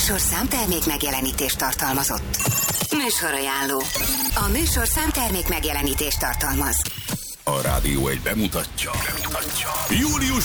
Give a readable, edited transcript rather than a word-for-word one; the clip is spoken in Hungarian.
műsorszám termék megjelenítést tartalmazott. Műsorajánló. A műsorszám termék megjelenítést tartalmaz. A Rádió 1 bemutatja. Július